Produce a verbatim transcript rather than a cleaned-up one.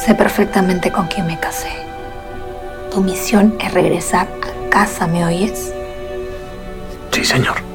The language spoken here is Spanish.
Sé perfectamente con quién me casé. Tu misión es regresar a casa, ¿me oyes? Sí, señor.